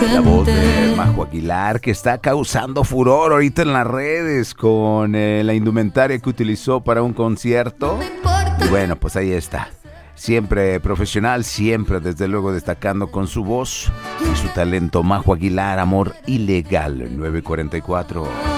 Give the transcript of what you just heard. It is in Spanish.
La voz de Majo Aguilar, que está causando furor ahorita en las redes con la indumentaria que utilizó para un concierto. Y bueno, pues ahí está. Siempre profesional, siempre desde luego destacando con su voz y su talento. Majo Aguilar, Amor Ilegal, 9:44.